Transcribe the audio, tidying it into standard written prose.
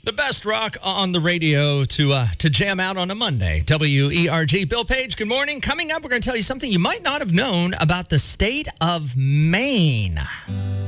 The best rock on the radio to jam out on a Monday. WERG. Bill Page, good morning. Coming up, we're going to tell you something you might not have known about the state of Maine.